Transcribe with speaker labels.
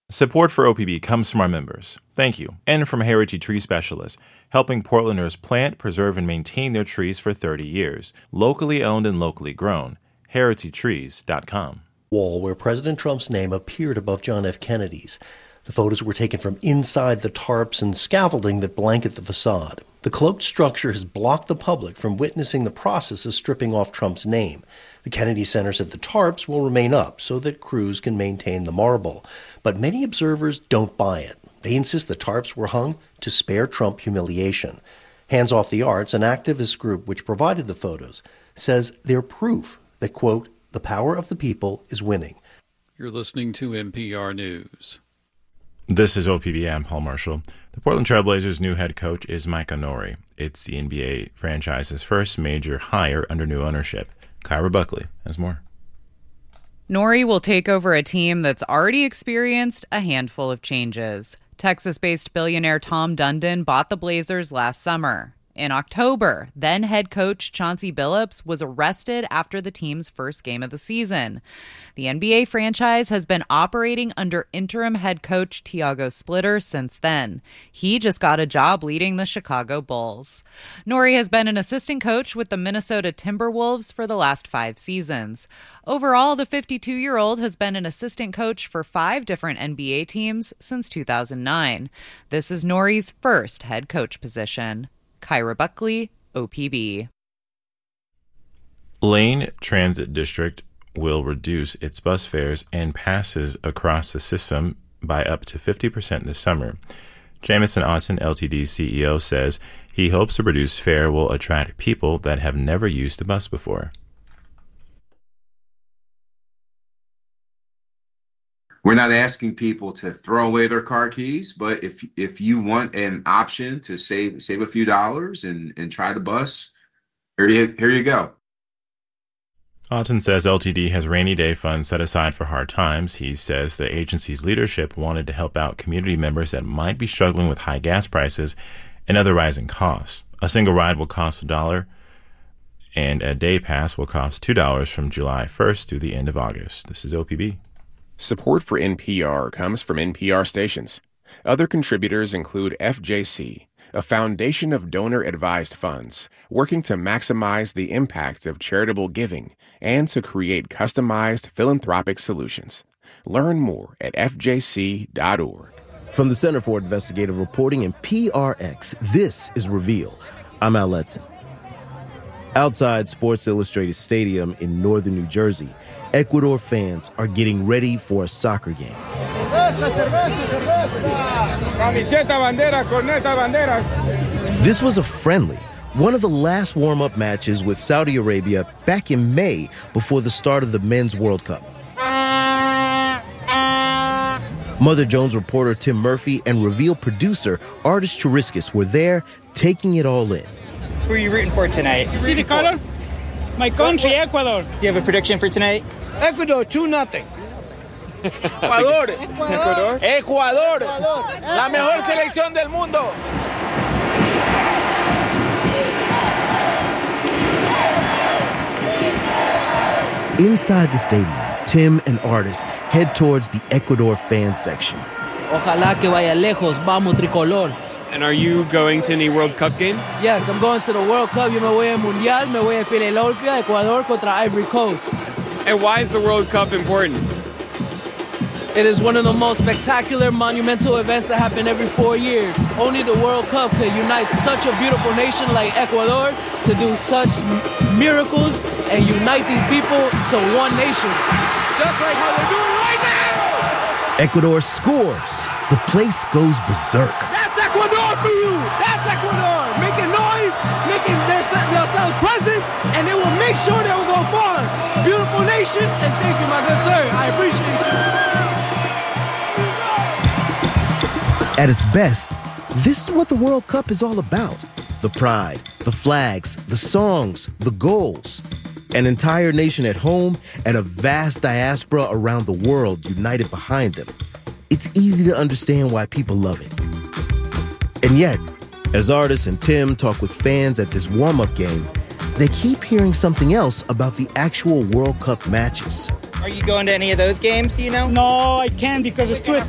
Speaker 1: Support for OPB comes from our members. Thank you. And from Heritage Tree Specialists, helping Portlanders plant, preserve, and maintain their trees for 30 years. Locally owned and locally grown. HeritageTrees.com.
Speaker 2: Wall where President Trump's name appeared above John F. Kennedy's. The photos were taken from inside the tarps and scaffolding that blanket the facade. The cloaked structure has blocked the public from witnessing the process of stripping off Trump's name. The Kennedy Center said the tarps will remain up so that crews can maintain the marble. But many observers don't buy it. They insist the tarps were hung to spare Trump humiliation. Hands Off the Arts, an activist group which provided the photos, says they're proof that, quote, the power of the people is winning.
Speaker 3: You're listening to NPR News.
Speaker 1: This is OPB. I'm Paul Marshall. The Portland Trail Blazers' new head coach is Micah Nori. It's the NBA franchise's first major hire under new ownership. Kyra Buckley has more.
Speaker 4: Nori will take over a team that's already experienced a handful of changes. Texas-based billionaire Tom Dundon bought the Blazers last summer. In October, then head coach Chauncey Billups was arrested after the team's first game of the season. The NBA franchise has been operating under interim head coach Tiago Splitter since then. He just got a job leading the Chicago Bulls. Nori has been an assistant coach with the Minnesota Timberwolves for the last 5 seasons. Overall, the 52-year-old has been an assistant coach for 5 different NBA teams since 2009. This is Nori's first head coach position. Kyra Buckley, OPB.
Speaker 1: Lane Transit District will reduce its bus fares and passes across the system by up to 50% this summer. Jamison Autzen, LTD CEO, says he hopes the reduced fare will attract people that have never used the bus before.
Speaker 5: We're not asking people to throw away their car keys, but if you want an option to save a few dollars and try the bus, here you go.
Speaker 1: Autzen says LTD has rainy day funds set aside for hard times. He says the agency's leadership wanted to help out community members that might be struggling with high gas prices and other rising costs. A single ride will cost $1, and a day pass will cost $2 from July 1st through the end of August. This is OPB.
Speaker 6: Support for NPR comes from NPR stations. Other contributors include FJC, a foundation of donor-advised funds working to maximize the impact of charitable giving and to create customized philanthropic solutions. Learn more at fjc.org.
Speaker 7: From the Center for Investigative Reporting and PRX, this is Reveal. I'm Al Letson. Outside Sports Illustrated Stadium in northern New Jersey, Ecuador fans are getting ready for a soccer game. This was a friendly, one of the last warm-up matches with Saudi Arabia back in May before the start of the Men's World Cup. Mother Jones reporter Tim Murphy and Reveal producer Artis Chiriskis were there taking it all in.
Speaker 8: Who are you rooting for tonight?
Speaker 9: See the color? My country, Ecuador.
Speaker 8: Do you have a prediction for tonight?
Speaker 9: Ecuador, 2-0.
Speaker 8: Ecuador.
Speaker 9: Ecuador.
Speaker 8: Ecuador. La mejor selección del mundo.
Speaker 7: Inside the stadium, Tim and Artis head towards the Ecuador fan section.
Speaker 10: Ojalá que vaya lejos, vamos tricolor.
Speaker 11: And are you going to any World Cup games?
Speaker 10: Yes, I'm going to the World Cup. Yo me voy al Mundial, me voy a Filadelfia, Ecuador contra Ivory Coast.
Speaker 11: And why is the World Cup important?
Speaker 10: It is one of the most spectacular, monumental events that happen every 4 years. Only the World Cup could unite such a beautiful nation like Ecuador to do such miracles and unite these people to one nation. Just like how they're doing right now!
Speaker 7: Ecuador scores. The place goes berserk.
Speaker 10: That's Ecuador for you! That's Ecuador! Making noise, making themselves present, and they will make sure they will go far. Beautiful nation, and thank you, my good sir. I appreciate you.
Speaker 7: At its best, this is what the World Cup is all about. The pride, the flags, the songs, the goals. An entire nation at home and a vast diaspora around the world united behind them. It's easy to understand why people love it. And yet, as Artis and Tim talk with fans at this warm-up game, they keep hearing something else about the actual World Cup matches.
Speaker 8: Are you going to any of those games, do you know?
Speaker 9: No, I can't because it's too